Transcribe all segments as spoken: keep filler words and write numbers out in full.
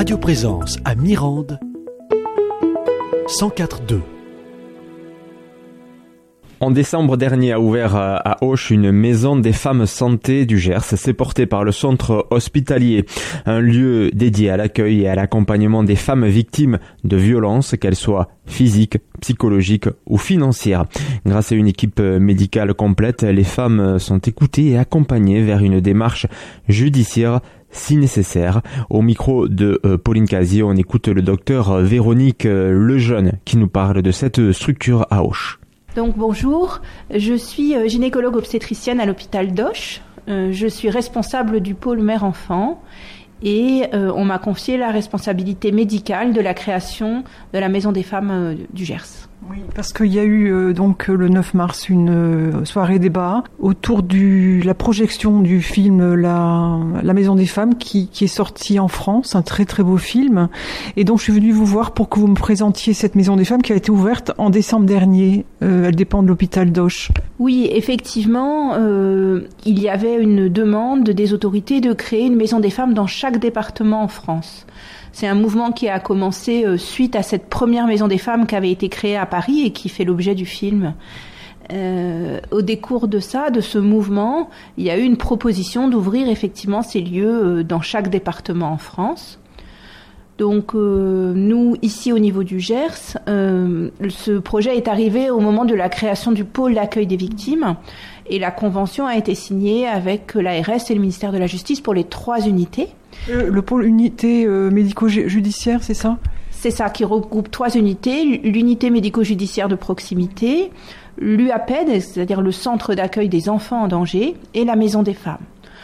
Radio Présence à Mirande, cent quatre virgule deux. En décembre dernier a ouvert à Auch une maison des femmes santé du Gers. C'est porté par le centre hospitalier, un lieu dédié à l'accueil et à l'accompagnement des femmes victimes de violences, qu'elles soient physiques, psychologiques ou financières. Grâce à une équipe médicale complète, les femmes sont écoutées et accompagnées vers une démarche judiciaire si nécessaire. Au micro de euh, Pauline Casier, on écoute le docteur Véronique euh, Lejeune qui nous parle de cette structure à Auch. Donc bonjour, je suis gynécologue obstétricienne à l'hôpital d'Auch. Euh, je suis responsable du pôle mère-enfant et euh, on m'a confié la responsabilité médicale de la création de la Maison des femmes euh, du Gers. Oui, parce qu'il y a eu euh, donc le neuf mars une euh, soirée débat autour de la projection du film La, la Maison des femmes qui, qui est sorti en France, un très très beau film. Et donc je suis venue vous voir pour que vous me présentiez cette Maison des femmes qui a été ouverte en décembre dernier. Euh, elle dépend de l'hôpital d'Auch. Oui, effectivement, euh, il y avait une demande des autorités de créer une Maison des femmes dans chaque département en France. C'est un mouvement qui a commencé euh, suite à cette première Maison des femmes qui avait été créée à Paris et qui fait l'objet du film. Euh, au décours de ça, de ce mouvement, il y a eu une proposition d'ouvrir effectivement ces lieux euh, dans chaque département en France. Donc euh, nous, ici au niveau du Gers, euh, ce projet est arrivé au moment de la création du pôle d'accueil des victimes et la convention a été signée avec l'A R S et le ministère de la Justice pour les trois unités. Euh, le pôle unité euh, médico-judiciaire, c'est ça ? C'est ça, qui regroupe trois unités, l'unité médico-judiciaire de proximité, l'U A P E D, c'est-à-dire le centre d'accueil des enfants en danger, et la Maison des femmes.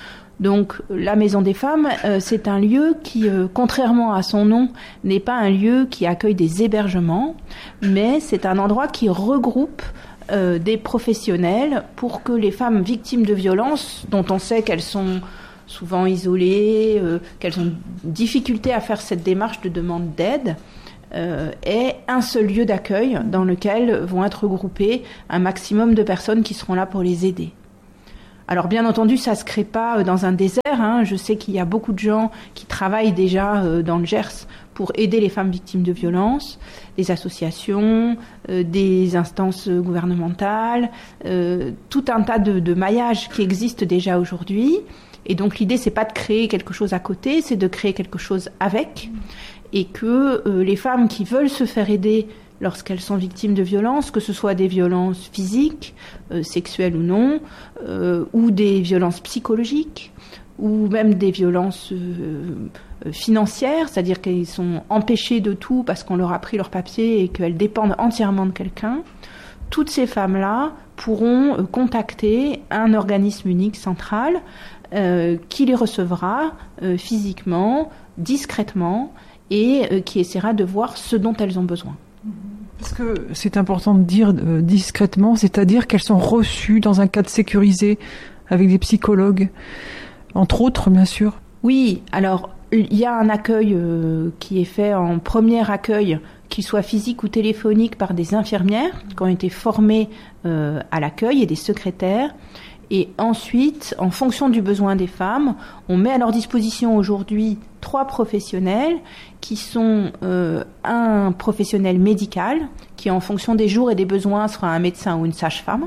Donc la Maison des femmes, euh, c'est un lieu qui, euh, contrairement à son nom, n'est pas un lieu qui accueille des hébergements, mais c'est un endroit qui regroupe euh, des professionnels pour que les femmes victimes de violences, dont on sait qu'elles sont souvent isolées, euh, qu'elles ont difficulté à faire cette démarche de demande d'aide, euh, aient un seul lieu d'accueil dans lequel vont être regroupées un maximum de personnes qui seront là pour les aider. Alors bien entendu, ça ne se crée pas dans un désert. Hein. Je sais qu'il y a beaucoup de gens qui travaillent déjà euh, dans le Gers pour aider les femmes victimes de violences, des associations, euh, des instances gouvernementales, euh, tout un tas de, de maillages qui existent déjà aujourd'hui. Et donc l'idée, c'est pas de créer quelque chose à côté, c'est de créer quelque chose avec, et que euh, les femmes qui veulent se faire aider lorsqu'elles sont victimes de violences, que ce soit des violences physiques, euh, sexuelles ou non, euh, ou des violences psychologiques, ou même des violences euh, financières, c'est-à-dire qu'elles sont empêchées de tout parce qu'on leur a pris leur papier et qu'elles dépendent entièrement de quelqu'un. Toutes ces femmes-là pourront euh, contacter un organisme unique central euh, qui les recevra euh, physiquement, discrètement, et euh, qui essaiera de voir ce dont elles ont besoin. Parce que c'est important de dire euh, discrètement, c'est-à-dire qu'elles sont reçues dans un cadre sécurisé avec des psychologues, entre autres, bien sûr. Oui, alors il y a un accueil euh, qui est fait en premier accueil, qu'il soit physique ou téléphonique, par des infirmières qui ont été formées euh, à l'accueil et des secrétaires. Et ensuite, en fonction du besoin des femmes, on met à leur disposition aujourd'hui trois professionnels qui sont euh, un professionnel médical qui, en fonction des jours et des besoins, sera un médecin ou une sage-femme,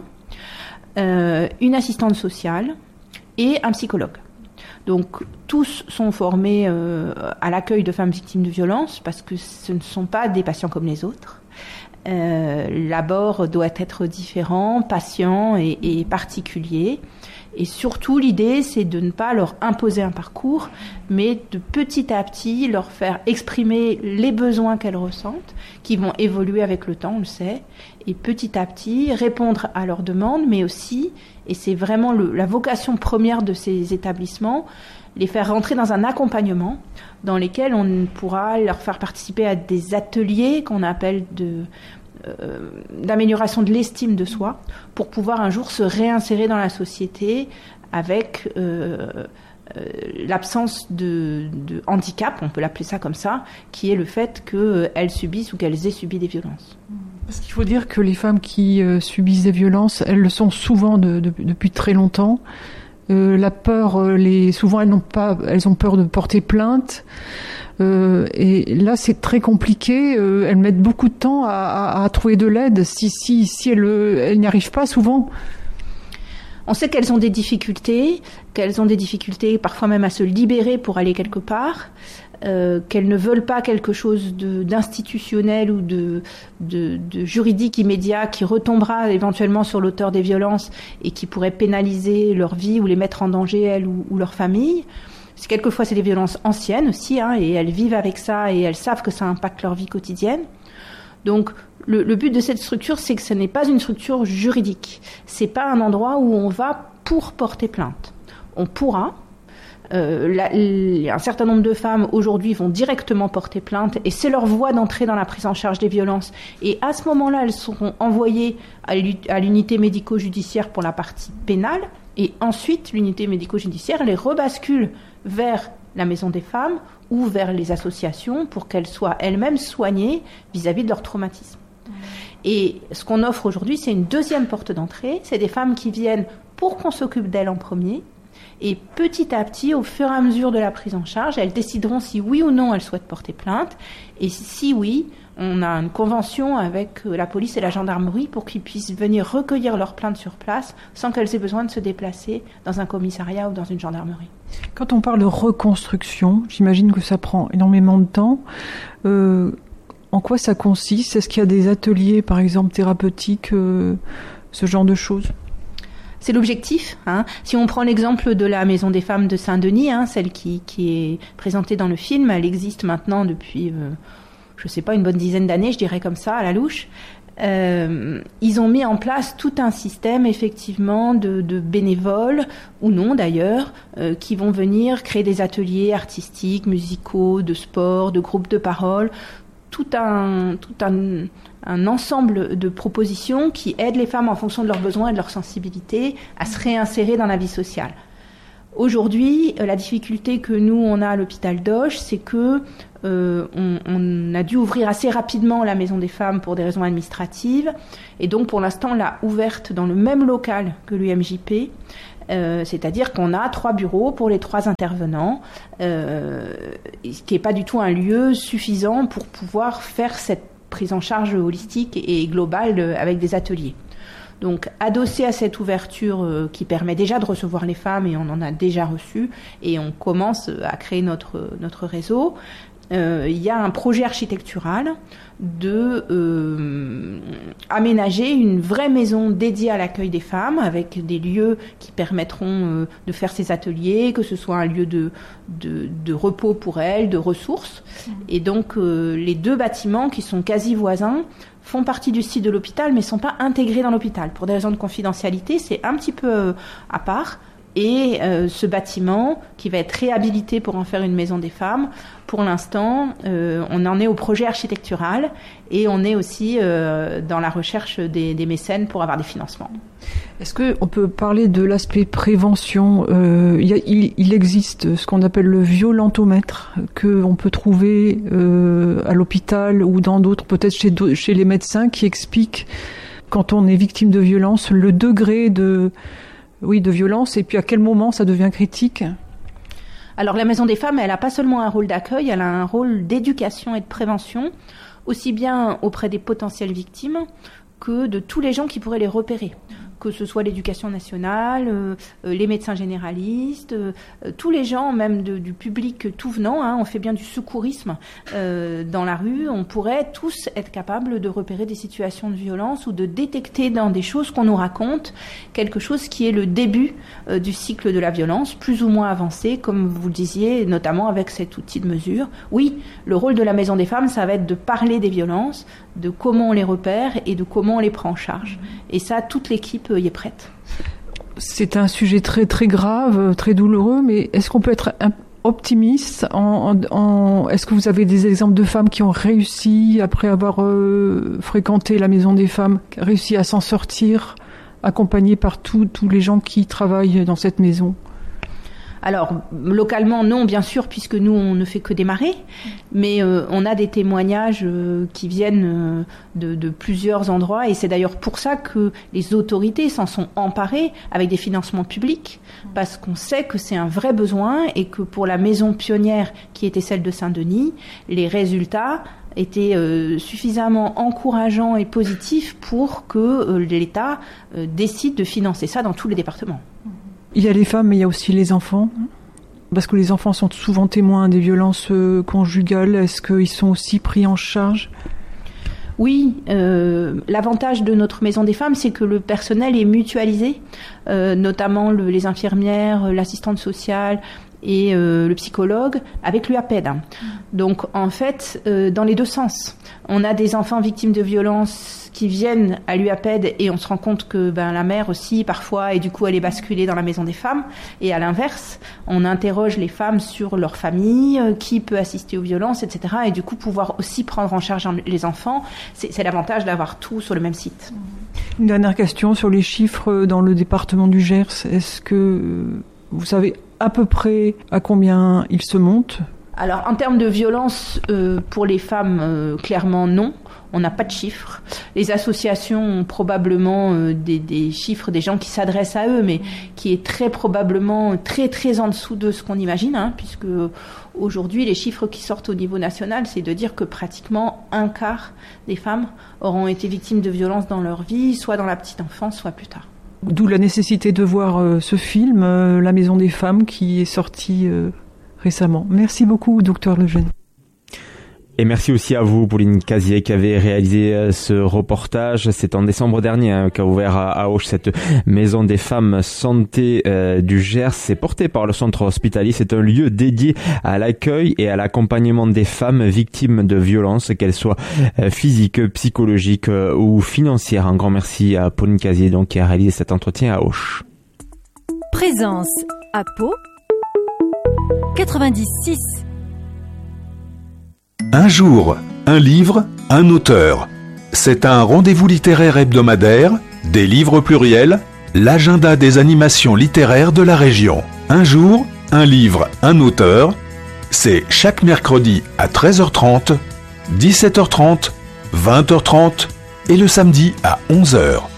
euh, une assistante sociale et un psychologue. Donc tous sont formés euh, à l'accueil de femmes victimes de violences parce que ce ne sont pas des patients comme les autres. Euh, l'abord doit être différent, patient et, et particulier. Et surtout, l'idée, c'est de ne pas leur imposer un parcours, mais de petit à petit leur faire exprimer les besoins qu'elles ressentent, qui vont évoluer avec le temps, on le sait, et petit à petit répondre à leurs demandes, mais aussi, et c'est vraiment le, la vocation première de ces établissements, les faire rentrer dans un accompagnement dans lesquels on pourra leur faire participer à des ateliers qu'on appelle de, euh, d'amélioration de l'estime de soi pour pouvoir un jour se réinsérer dans la société avec euh, euh, l'absence de, de handicap, on peut l'appeler ça comme ça, qui est le fait qu'elles subissent ou qu'elles aient subi des violences. Parce qu'il faut dire que les femmes qui euh, subissent des violences, elles le sont souvent de, de, depuis très longtemps. Euh, la peur, euh, les, souvent elles n'ont pas, elles ont peur de porter plainte. Euh, et là, c'est très compliqué. Euh, elles mettent beaucoup de temps à, à, à trouver de l'aide. Si, si, si elles, elles n'y arrivent pas souvent. On sait qu'elles ont des difficultés, qu'elles ont des difficultés parfois même à se libérer pour aller quelque part, euh, qu'elles ne veulent pas quelque chose de, d'institutionnel ou de, de, de juridique immédiat qui retombera éventuellement sur l'auteur des violences et qui pourrait pénaliser leur vie ou les mettre en danger, elles ou, ou leur famille. C'est, quelquefois, c'est des violences anciennes aussi, hein, et elles vivent avec ça et elles savent que ça impacte leur vie quotidienne. Donc, le, le but de cette structure, c'est que ce n'est pas une structure juridique. C'est pas un endroit où on va pour porter plainte. On pourra. Euh, la, la, un certain nombre de femmes aujourd'hui vont directement porter plainte et c'est leur voie d'entrée dans la prise en charge des violences. Et à ce moment-là, elles seront envoyées à l'unité médico-judiciaire pour la partie pénale. Et ensuite, l'unité médico-judiciaire les rebascule vers la maison des femmes ou vers les associations pour qu'elles soient elles-mêmes soignées vis-à-vis de leur traumatisme. Et ce qu'on offre aujourd'hui, c'est une deuxième porte d'entrée. C'est des femmes qui viennent pour qu'on s'occupe d'elles en premier. Et petit à petit, au fur et à mesure de la prise en charge, elles décideront si oui ou non elles souhaitent porter plainte. Et si oui, on a une convention avec la police et la gendarmerie pour qu'ils puissent venir recueillir leurs plaintes sur place sans qu'elles aient besoin de se déplacer dans un commissariat ou dans une gendarmerie. Quand on parle de reconstruction, j'imagine que ça prend énormément de temps. Euh, en quoi ça consiste ? Est-ce qu'il y a des ateliers, par exemple, thérapeutiques, euh, ce genre de choses ? C'est l'objectif. Hein. Si on prend l'exemple de la Maison des femmes de Saint-Denis, hein, celle qui, qui est présentée dans le film, elle existe maintenant depuis, euh, je ne sais pas, une bonne dizaine d'années, je dirais comme ça, à la louche. Euh, ils ont mis en place tout un système, effectivement, de, de bénévoles, ou non d'ailleurs, euh, qui vont venir créer des ateliers artistiques, musicaux, de sport, de groupes de parole, tout un... Tout un un ensemble de propositions qui aident les femmes en fonction de leurs besoins et de leur sensibilité à se réinsérer dans la vie sociale. Aujourd'hui, la difficulté que nous, on a à l'hôpital d'Auch, c'est que euh, on, on a dû ouvrir assez rapidement la Maison des femmes pour des raisons administratives, et donc pour l'instant, on l'a ouverte dans le même local que l'U M J P, euh, c'est-à-dire qu'on a trois bureaux pour les trois intervenants, euh, ce qui n'est pas du tout un lieu suffisant pour pouvoir faire cette prise en charge holistique et globale avec des ateliers. Donc, adossé à cette ouverture euh, qui permet déjà de recevoir les femmes, et on en a déjà reçu, et on commence à créer notre, notre réseau, euh, il y a un projet architectural de euh, aménager une vraie maison dédiée à l'accueil des femmes, avec des lieux qui permettront euh, de faire ces ateliers, que ce soit un lieu de, de, de repos pour elles, de ressources. Mmh. Et donc, euh, les deux bâtiments qui sont quasi voisins font partie du site de l'hôpital, mais ne sont pas intégrés dans l'hôpital. Pour des raisons de confidentialité, c'est un petit peu euh, à part. Et euh, ce bâtiment, qui va être réhabilité pour en faire une maison des femmes, pour l'instant, euh, on en est au projet architectural et on est aussi euh, dans la recherche des, des mécènes pour avoir des financements. Est-ce qu'on peut parler de l'aspect prévention ? euh, il, y a, il, il existe ce qu'on appelle le violentomètre, qu'on peut trouver euh, à l'hôpital ou dans d'autres, peut-être chez, chez les médecins, qui explique, quand on est victime de violence, le degré de... Oui, de violence, et puis à quel moment ça devient critique ? Alors la Maison des femmes, elle n'a pas seulement un rôle d'accueil, elle a un rôle d'éducation et de prévention, aussi bien auprès des potentielles victimes que de tous les gens qui pourraient les repérer. Que ce soit l'éducation nationale, euh, les médecins généralistes, euh, tous les gens, même de, du public tout venant, hein, on fait bien du secourisme euh, dans la rue, on pourrait tous être capables de repérer des situations de violence ou de détecter dans des choses qu'on nous raconte quelque chose qui est le début euh, du cycle de la violence, plus ou moins avancé, comme vous le disiez, notamment avec cet outil de mesure. Oui, le rôle de la Maison des femmes, ça va être de parler des violences, de comment on les repère et de comment on les prend en charge. Et ça, toute l'équipe y est prête. C'est un sujet très très grave, très douloureux, mais est-ce qu'on peut être optimiste en, en, en, est-ce que vous avez des exemples de femmes qui ont réussi, après avoir euh, fréquenté la Maison des femmes, réussi à s'en sortir, accompagnées par tous tous les gens qui travaillent dans cette maison ? Alors, localement, non, bien sûr, puisque nous, on ne fait que démarrer, mais euh, on a des témoignages euh, qui viennent euh, de, de plusieurs endroits, et c'est d'ailleurs pour ça que les autorités s'en sont emparées avec des financements publics, parce qu'on sait que c'est un vrai besoin, et que pour la maison pionnière, qui était celle de Saint-Denis, les résultats étaient euh, suffisamment encourageants et positifs pour que euh, l'État euh, décide de financer ça dans tous les départements. Il y a les femmes, mais il y a aussi les enfants, parce que les enfants sont souvent témoins des violences euh, conjugales. Est-ce qu'ils sont aussi pris en charge ? Oui, euh, l'avantage de notre maison des femmes, c'est que le personnel est mutualisé, euh, notamment le, les infirmières, l'assistante sociale et euh, le psychologue avec l'U A P E D. Donc en fait, euh, dans les deux sens, on a des enfants victimes de violences qui viennent à l'U A P E D et on se rend compte que ben, la mère aussi parfois, et du coup elle est basculée dans la maison des femmes. Et à l'inverse, on interroge les femmes sur leur famille, euh, qui peut assister aux violences, et cetera. Et du coup pouvoir aussi prendre en charge les enfants, c'est, c'est l'avantage d'avoir tout sur le même site. Une dernière question sur les chiffres dans le département du Gers. Est-ce que vous savez à peu près à combien ils se montent ? Alors, en termes de violence euh, pour les femmes, euh, clairement non. On n'a pas de chiffres. Les associations ont probablement euh, des, des chiffres des gens qui s'adressent à eux, mais qui est très probablement très très en dessous de ce qu'on imagine, hein, puisque aujourd'hui les chiffres qui sortent au niveau national, c'est de dire que pratiquement un quart des femmes auront été victimes de violences dans leur vie, soit dans la petite enfance, soit plus tard. D'où la nécessité de voir euh, ce film, euh, La Maison des Femmes, qui est sorti euh, récemment. Merci beaucoup, docteur Lejeune. Et merci aussi à vous, Pauline Casier, qui avait réalisé ce reportage. C'est en décembre dernier hein, qu'a ouvert à, à Auch cette maison des femmes santé euh, du Gers. C'est porté par le centre hospitalier. C'est un lieu dédié à l'accueil et à l'accompagnement des femmes victimes de violences, qu'elles soient euh, physiques, psychologiques euh, ou financières. Un grand merci à Pauline Casier, donc, qui a réalisé cet entretien à Auch. Présence à Pau quatre-vingt-dix six. Un jour, un livre, un auteur. C'est un rendez-vous littéraire hebdomadaire, des livres pluriels, l'agenda des animations littéraires de la région. Un jour, un livre, un auteur. C'est chaque mercredi à treize heures trente, dix-sept heures trente, vingt heures trente et le samedi à onze heures.